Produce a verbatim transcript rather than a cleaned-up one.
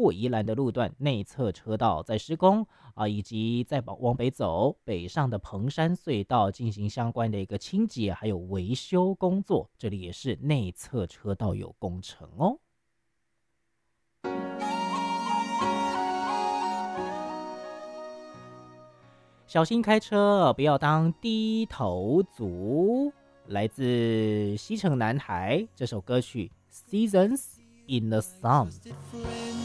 过宜兰的路段内侧车道在施工啊，以及再往往北走北上的蓬山隧道进行相关的一个清洁还有维修工作，这里也是内侧车道有工程哦。小心开车，不要当低头族。来自西城男孩这首歌曲《Seasons in the Sun》。